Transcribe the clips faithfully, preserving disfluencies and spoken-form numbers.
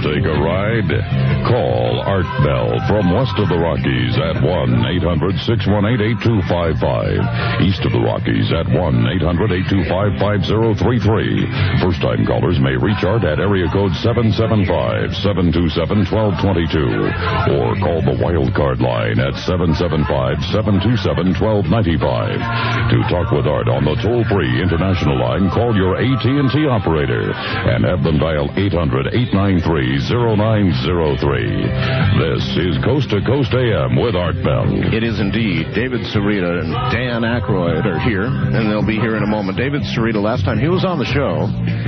Take a ride? Call Art Bell from west of the Rockies at one eight hundred six one eight eight two five five. East of the Rockies at one eight hundred eight two five five zero three three. First-time callers may reach Art at area code seven seven five, seven two seven, one two two two or call the wild card line at seven seven five, seven two seven, one two nine five. To talk with Art on the toll-free international line, call your A T and T operator and have them dial eight hundred, eight nine three, zero nine zero three. This is Coast to Coast A M with Art Bell. It is indeed. David Cerita and Dan Aykroyd are here, and they'll be here in a moment. David Cerita, last time he was on the show,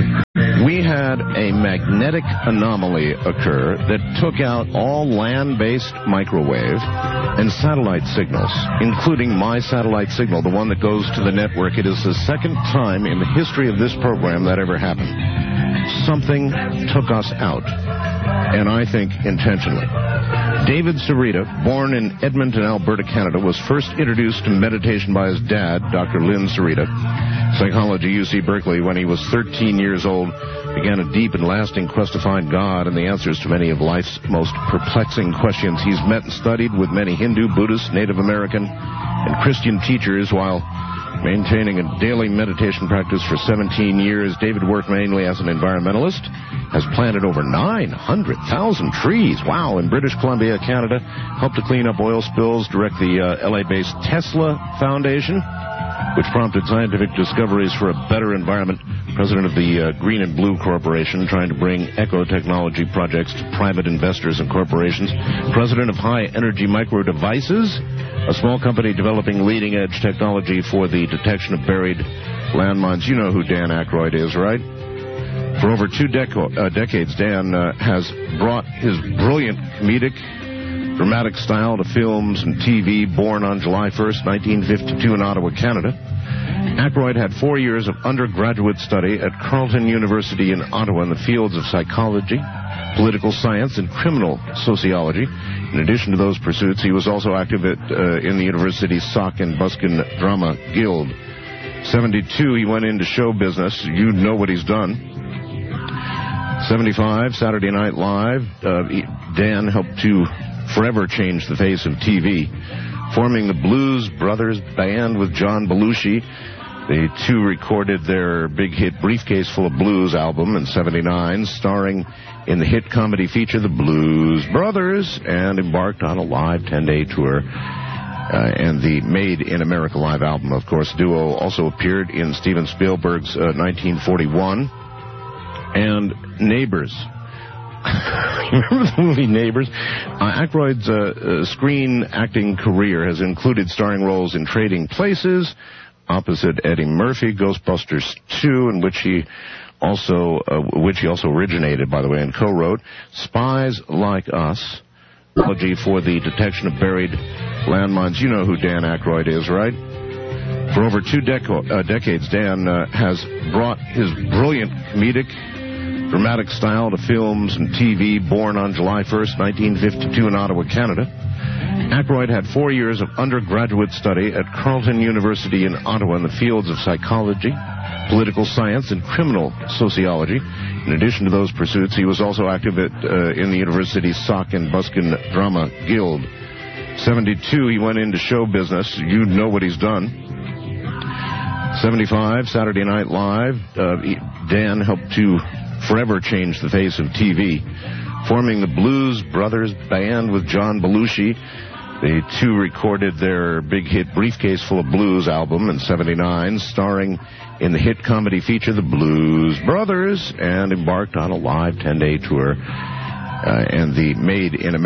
we had a magnetic anomaly occur that took out all land-based microwave and satellite signals, including my satellite signal, the one that goes to the network. It is the second time in the history of this program that ever happened. Something took us out, and I think intentionally. David Cerita, born in Edmonton, Alberta, Canada, was first introduced to meditation by his dad, Doctor Lynn Cerita, psychology, U C Berkeley, when he was thirteen years old, began a deep and lasting quest to find God and the answers to many of life's most perplexing questions. He's met and studied with many Hindu, Buddhist, Native American, and Christian teachers while maintaining a daily meditation practice for seventeen years. David worked mainly as an environmentalist, has planted over nine hundred thousand trees, wow, in British Columbia, Canada, helped to clean up oil spills, direct the uh, L A-based Tesla Foundation, which prompted scientific discoveries for a better environment, president of the uh, Green and Blue Corporation, trying to bring eco-technology projects to private investors and corporations, president of High Energy Micro Devices, a small company developing leading-edge technology for the detection of buried landmines. You know who Dan Aykroyd is, right? For over two deco- uh, decades, Dan uh, has brought his brilliant comedic, dramatic style to films and T V. Born on July first, nineteen fifty-two in Ottawa, Canada, Aykroyd had four years of undergraduate study at Carleton University in Ottawa in the fields of psychology, political science, and criminal sociology. In addition to those pursuits, he was also active at, uh, in the university's Sauk and Buskin Drama Guild. seventy-two, he went into show business. You know what he's done. seventy-five, Saturday Night Live. Uh, Dan helped to forever change the face of T V, forming the Blues Brothers Band with John Belushi. The two recorded their big hit Briefcase Full of Blues album in seventy-nine, starring in the hit comedy feature The Blues Brothers, and embarked on a live ten-day tour. Uh, and the Made in America live album, of course. Duo also appeared in Steven Spielberg's uh, nineteen forty-one and Neighbors. Remember the movie Neighbors? Uh, Aykroyd's uh, uh, screen acting career has included starring roles in Trading Places, opposite Eddie Murphy, Ghostbusters two, in which he also, uh, which he also originated, by the way, and co-wrote, Spies Like Us, technology for the detection of buried landmines. You know who Dan Aykroyd is, right? For over two deco- uh, decades, Dan uh, has brought his brilliant comedic, dramatic style to films and T V. Born on July first, nineteen fifty-two in Ottawa, Canada, Aykroyd had four years of undergraduate study at Carleton University in Ottawa in the fields of psychology, political science, and criminal sociology. In addition to those pursuits, he was also active at, uh, in the university's Sauk and Buskin Drama Guild. seventy-two, he went into show business. You know what he's done. seventy-five, Saturday Night Live. Uh, Dan helped to forever change the face of T V, forming the Blues Brothers Band with John Belushi. The two recorded their big hit Briefcase Full of Blues album in seventy-nine, starring in the hit comedy feature The Blues Brothers, and embarked on a live ten-day tour. Uh, and the Made in America